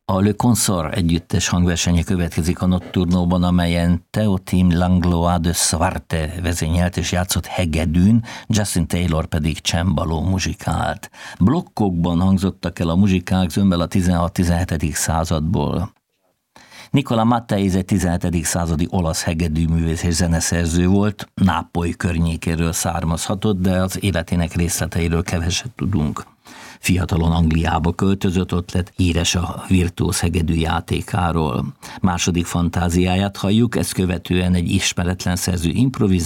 A Le Consort együttes hangversenye következik a Nocturnóban, amelyen Théotime Langlois de Swarte vezényelt és játszott hegedűn, Justin Taylor pedig csembaló muzsikált. Blokkokban hangzottak el a muzsikák zömmel a 16-17. századból. Nicola Mattei egy 17. századi olasz hegedűművész és zeneszerző volt, Nápoly környékéről származhatott, de az életének részleteiről keveset tudunk. Fiatalon Angliába költözött, ott lett híres a virtuóz hegedű játékáról. Második fantáziáját halljuk, ezt követően egy ismeretlen szerző improvizál,